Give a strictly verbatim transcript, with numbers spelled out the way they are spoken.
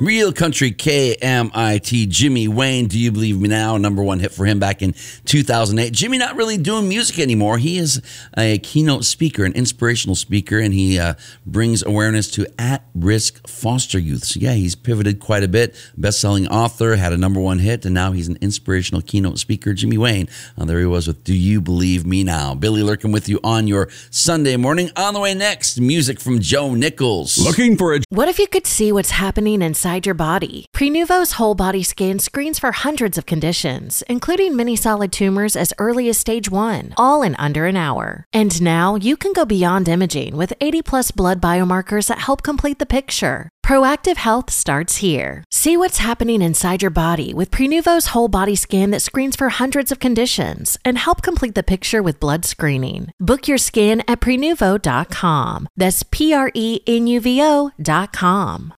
Real Country K M I T, Jimmy Wayne, Do You Believe Me Now? Number one hit for him back in two thousand eight. Jimmy not really doing music anymore. He is a keynote speaker, an inspirational speaker, and he uh, brings awareness to at-risk foster youth. So yeah, he's pivoted quite a bit. Best-selling author, had a number one hit, and now he's an inspirational keynote speaker. Jimmy Wayne, uh, there he was with Do You Believe Me Now? Billy Lurkin with you on your Sunday morning. On the way next, music from Joe Nichols. Looking for a... What if you could see what's happening inside your body? Prenuvo's whole body scan screens for hundreds of conditions, including many solid tumors as early as stage one, all in under an hour. And now you can go beyond imaging with eighty plus blood biomarkers that help complete the picture. Proactive health starts here. See what's happening inside your body with Prenuvo's whole body scan that screens for hundreds of conditions and help complete the picture with blood screening. Book your scan at prenuvo dot com. That's P R E N U V O dot com.